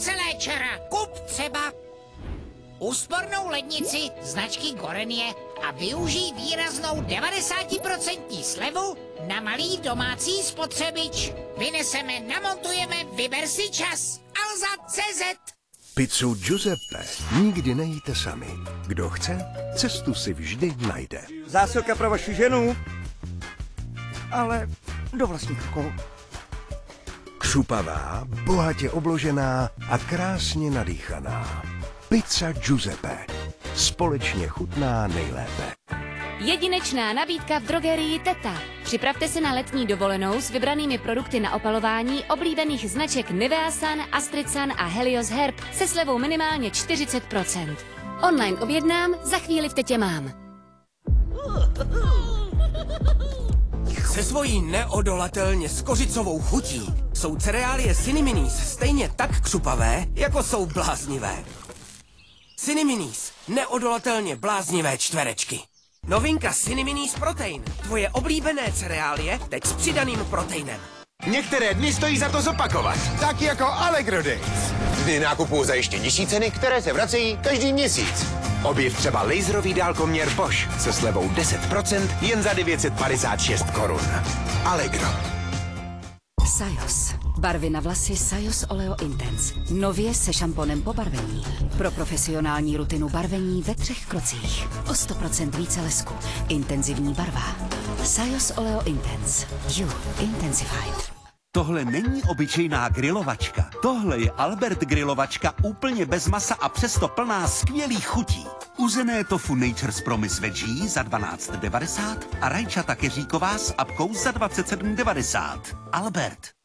celé čara. Kup třeba úspornou lednici značky Gorenie a využij výraznou 90% slevu na malý domácí spotřebič. Vyneseme, namontujeme, vyber si čas. Alza.cz. Pizzu Giuseppe nikdy nejíte sami. Kdo chce, cestu si vždy najde. Zásilka pro vaši ženu, ale do vlastních rukou. Křupavá, bohatě obložená a krásně nadýchaná. Pizza Giuseppe. Společně chutná nejlépe. Jedinečná nabídka v drogerii Teta. Připravte se na letní dovolenou s vybranými produkty na opalování oblíbených značek Nivea Sun, Astrid Sun a Helios Herb se slevou minimálně 40%. Online objednám, za chvíli v Tetě mám. Se svojí neodolatelně skořicovou chutí jsou cereálie Ciniminis stejně tak křupavé, jako jsou bláznivé. Ciniminis, neodolatelně bláznivé čtverečky. Novinka Ciniminis Protein, tvoje oblíbené cereálie, teď s přidaným proteinem. Některé dny stojí za to zopakovat. Tak jako Allegro Days. Dny nákupu za ještě nižší ceny, které se vracejí každý měsíc. Objev třeba laserový dálkoměr Bosch se slevou 10% jen za 956 korun. Allegro. Sajos. Barvy na vlasy Sajos Oleo Intense. Nově se šamponem po barvení. Pro profesionální rutinu barvení ve 3 krocích. O 100% více lesku. Intenzivní barva. Sajos Oleo Intense. You Intensified. Tohle není obyčejná grilovačka. Tohle je Albert grilovačka úplně bez masa a přesto plná skvělých chutí. Uzené tofu Nature's Promise Veggie za 12,90 a rajčata keříková s apkou za 27,90. Albert.